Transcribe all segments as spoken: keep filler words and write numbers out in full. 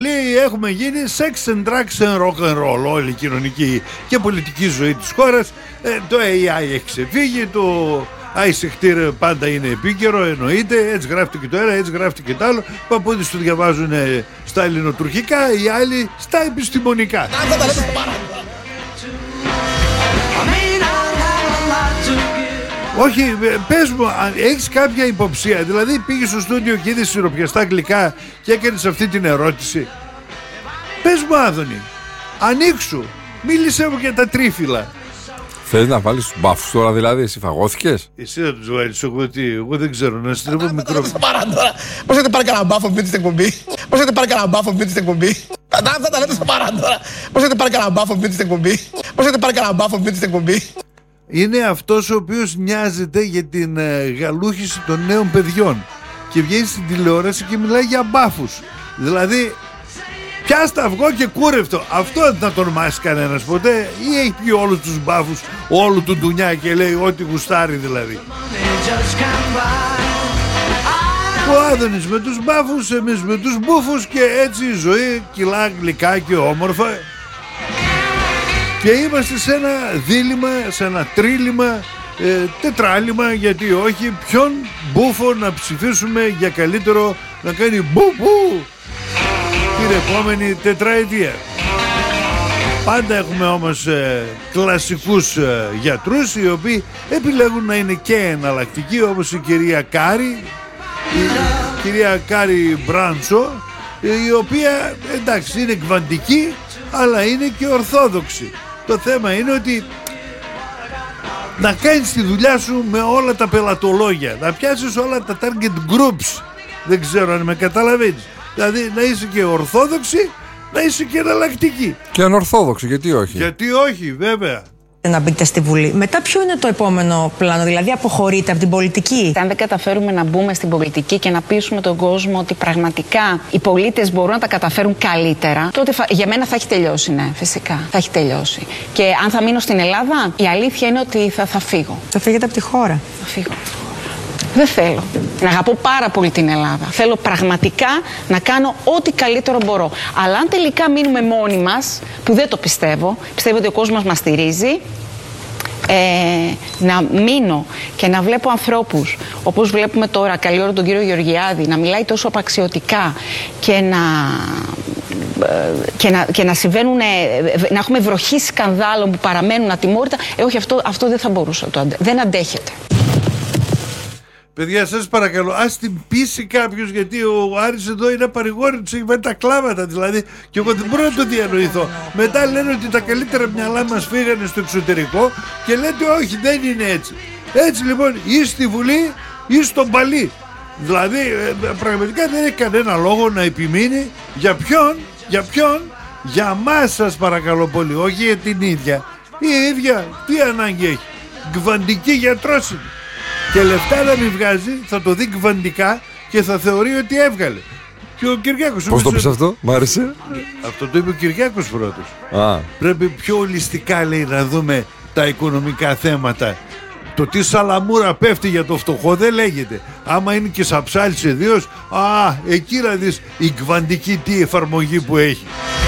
Λέει, έχουμε γίνει sex and drugs and rock and roll, όλη η κοινωνική και πολιτική ζωή της χώρας. Ε, το έι άι έχει ξεφύγει, το άισεχτήρ πάντα είναι επίκαιρο, εννοείται, έτσι γράφεται και το ένα, έτσι γράφεται και το άλλο. Οι παππούδες το διαβάζουν στα ελληνοτουρκικά, οι άλλοι στα επιστημονικά. Όχι, πες μου, έχεις κάποια υποψία? Δηλαδή πήγες στο στούντιο και είδες σιροπιαστά αγγλικά και έκανες αυτή την ερώτηση? Πες μου, Άδωνη, ανοίξου, μίλησέ μου για τα τρίφυλλα. Θέλεις να βάλεις τους μπάφους τώρα δηλαδή, εσύ φαγώθηκες? Εσύ θα τους βάλεις, εγώ τι, εγώ δεν ξέρω, να στρέφω μικρό. Πώς έχετε πάρει κανένα μπάφο πριν την εκπομπή? Πώς έχετε πάρει κανένα μπάφο πριν την εκπομπή? Αυτά τα λέτε στο παρά τώρα. Πώς έχετε πάρει κανένα μπάφο πριν την εκπομπή? Πώς έχετε πάρει κανένα μπάφο πριν την εκπομπή? Είναι αυτός ο οποίος νοιάζεται για την ε, γαλούχηση των νέων παιδιών και βγαίνει στην τηλεόραση και μιλάει για μπάφους. Δηλαδή, πιάστα αυγό και κούρευτο. Αυτό δεν θα τον ονομάσει κανένας ποτέ, ή έχει πει όλους τους μπάφους, όλου του ντουνιά και λέει ό,τι γουστάρει δηλαδή. Ο Άδωνης με τους μπάφους, εμείς με τους μπούφους, και έτσι η ζωή κυλά γλυκά και όμορφα. Και είμαστε σε ένα δίλημμα, σε ένα τρίλημμα, ε, τετράλημμα, γιατί όχι, ποιον μπούφο να ψηφίσουμε για καλύτερο να κάνει μπου μπου την επόμενη τετραετία. Πάντα έχουμε όμως ε, κλασικούς ε, γιατρούς, οι οποίοι επιλέγουν να είναι και εναλλακτικοί, όπως η κυρία Κάρη, η κυρία Κάρη Μπράντσο, η οποία εντάξει είναι κβαντική, αλλά είναι και ορθόδοξη. Το θέμα είναι ότι να κάνεις τη δουλειά σου με όλα τα πελατολόγια, να πιάσεις όλα τα target groups. Δεν ξέρω αν με καταλαβαίνεις. Δηλαδή να είσαι και ορθόδοξη, να είσαι και εναλλακτική. Και ανορθόδοξη, γιατί όχι? Γιατί όχι, βέβαια. Να μπείτε στη Βουλή. Μετά ποιο είναι το επόμενο πλάνο, δηλαδή αποχωρείτε από την πολιτική? Αν δεν καταφέρουμε να μπούμε στην πολιτική και να πείσουμε τον κόσμο ότι πραγματικά οι πολίτες μπορούν να τα καταφέρουν καλύτερα, τότε για μένα θα έχει τελειώσει, ναι, φυσικά. Θα έχει τελειώσει. Και αν θα μείνω στην Ελλάδα, η αλήθεια είναι ότι θα, θα φύγω. Θα φύγετε από τη χώρα? Θα φύγω. Δεν θέλω. Να αγαπώ πάρα πολύ την Ελλάδα. Θέλω πραγματικά να κάνω ό,τι καλύτερο μπορώ. Αλλά αν τελικά μείνουμε μόνοι μας, που δεν το πιστεύω, πιστεύω ότι ο κόσμος μας στηρίζει, ε, να μείνω και να βλέπω ανθρώπους, όπως βλέπουμε τώρα, καλή ώρα τον κύριο Γεωργιάδη, να μιλάει τόσο απαξιωτικά και να... Και να, και να συμβαίνουν, να έχουμε βροχή σκανδάλων που παραμένουν ατιμόρυτα. Ε, όχι, αυτό, αυτό δεν θα μπορούσα, το αντε, δεν αντέχεται. Παιδιά, σας παρακαλώ, ας την πείσει κάποιος, γιατί ο Άρης εδώ είναι παρηγόρη, τους έχει βάλει τα κλάματα δηλαδή, και εγώ δεν μπορώ να το διανοηθώ. Μετά λένε ότι τα καλύτερα μυαλά μας φύγανε στο εξωτερικό και λέτε όχι, δεν είναι έτσι. Έτσι λοιπόν, ή στη Βουλή ή στο Παλί. Δηλαδή πραγματικά δεν έχει κανένα λόγο να επιμείνει. Για ποιον? Για ποιον? Για μας, σας παρακαλώ πολύ, όχι για την ίδια. Η ίδια τι ανάγκη έχει? Γκβαντική γιατρός είναι. Και λεφτά να μην βγάζει, θα το δει κβαντικά και θα θεωρεί ότι έβγαλε. Και ο Κυριάκος. Πώς το πεις αυτό, μ' άρεσε. Αυτό το είπε ο Κυριάκος πρώτος. Α. Πρέπει πιο ολιστικά, λέει, να δούμε τα οικονομικά θέματα. Το τι σαλαμούρα πέφτει για το φτωχό δεν λέγεται. Άμα είναι και σαψάλης ιδίως, α, εκεί να δεις η κβαντική τι εφαρμογή που έχει.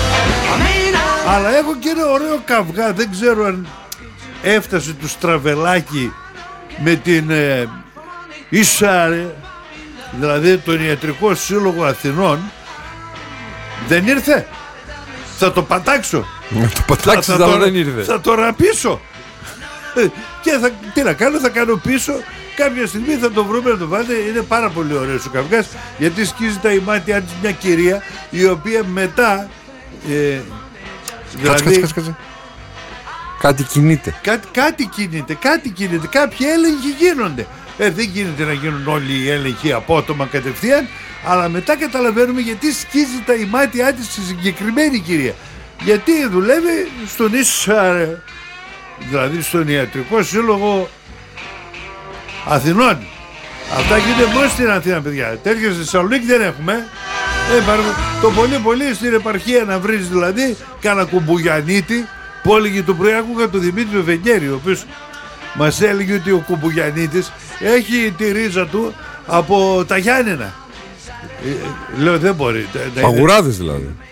Αλλά έχω και ένα ωραίο καυγά, δεν ξέρω αν έφτασε του Στραβελάκη με την ε, Ίσαρε, δηλαδή τον Ιατρικό Σύλλογο Αθηνών. Δεν ήρθε? Θα το πατάξω. Να το πατάξεις, θα, θα αλλά το, δεν ήρθε. Θα το ραπίσω. Και θα, τι να κάνω, θα κάνω πίσω. Κάποια στιγμή θα το βρούμε να το βάλετε. Είναι πάρα πολύ ωραίος ο καυγάς, γιατί σκίζει τα ημάτια της μια κυρία, η οποία μετά ε, δηλαδή, κάτσε, κάτσε, κάτσε. Κάτι κινείται. Κάτι, κάτι κινείται, κάτι κινείται. Κάποιοι έλεγχοι γίνονται. Ε, δεν γίνεται να γίνουν όλοι οι έλεγχοι απότομα κατευθείαν, αλλά μετά καταλαβαίνουμε γιατί σκίζει τα ημάτια της στη συγκεκριμένη κυρία. Γιατί δουλεύει στον Ίσαρε, δηλαδή στον Ιατρικό Σύλλογο Αθηνών. Αυτά γίνεται μόνο στην Αθήνα, παιδιά. Τέτοια στη Θεσσαλονίκη δεν έχουμε. Ε, το πολύ πολύ στην επαρχία να βρεις δηλαδή κάνα Κουμπουγιανίτη. Που έλεγε το πρωί, άκουγα τον Δημήτρη Βενιέρη, ο οποίος μας έλεγε ότι ο Κουμπουγιανίτης έχει τη ρίζα του από τα Γιάννενα. Λέω δεν μπορεί. Παγουράδες δηλαδή.